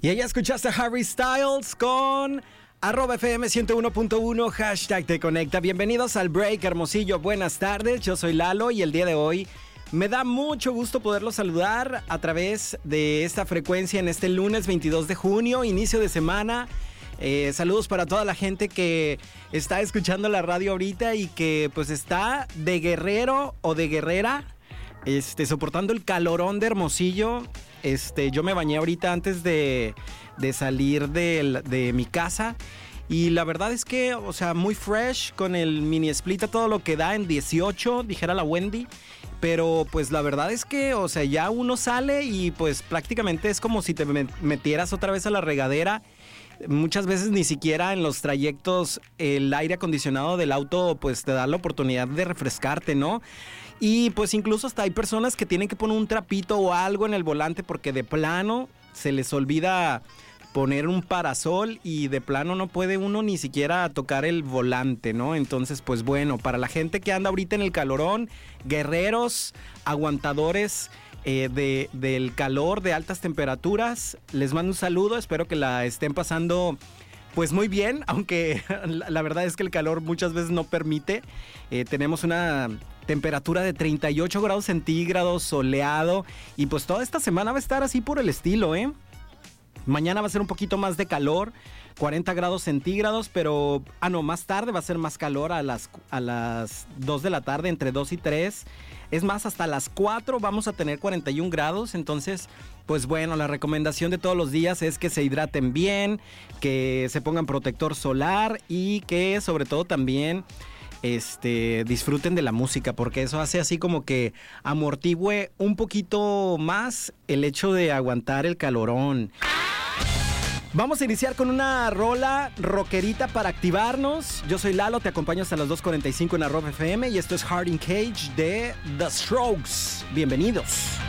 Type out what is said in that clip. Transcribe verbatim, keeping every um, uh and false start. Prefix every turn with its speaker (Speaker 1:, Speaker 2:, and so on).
Speaker 1: Y ahí escuchaste a Harry Styles con arroba F M ciento uno punto uno, hashtag te conecta. Bienvenidos al break, Hermosillo. Buenas tardes, yo soy Lalo y el día de hoy me da mucho gusto poderlos saludar a través de esta frecuencia en este lunes veintidós de junio, inicio de semana. Eh, saludos para toda la gente que está escuchando la radio ahorita y que pues está de guerrero o de guerrera, este, soportando el calorón de Hermosillo. Este, yo me bañé ahorita antes de, de salir de, de mi casa. Y la verdad es que, o sea, muy fresh con el mini split a todo lo que da en dieciocho, dijera la Wendy. Pero pues la verdad es que, o sea, ya uno sale y pues prácticamente es como si te metieras otra vez a la regadera. Muchas veces ni siquiera en los trayectos el aire acondicionado del auto pues te da la oportunidad de refrescarte, ¿no? Y pues incluso hasta hay personas que tienen que poner un trapito o algo en el volante porque de plano se les olvida poner un parasol y de plano no puede uno ni siquiera tocar el volante, ¿no? Entonces, pues bueno, para la gente que anda ahorita en el calorón, guerreros, aguantadores eh, de, del calor, de altas temperaturas, les mando un saludo, espero que la estén pasando pues muy bien, aunque la, la verdad es que el calor muchas veces no permite. Eh, tenemos una temperatura de treinta y ocho grados centígrados, soleado, y pues toda esta semana va a estar así por el estilo, ¿eh? Mañana va a ser un poquito más de calor, cuarenta grados centígrados, pero, ah no, más tarde va a ser más calor a las, a las dos de la tarde, entre dos y tres. Es más, hasta las cuatro vamos a tener cuarenta y un grados, entonces, pues bueno, la recomendación de todos los días es que se hidraten bien, que se pongan protector solar y que sobre todo también Este, disfruten de la música, porque eso hace así como que amortigüe un poquito más el hecho de aguantar el calorón. Vamos a iniciar con una rola rockerita para activarnos. Yo soy Lalo, te acompaño hasta las dos cuarenta y cinco en arroba F M y esto es Heart in Cage de The Strokes. Bienvenidos.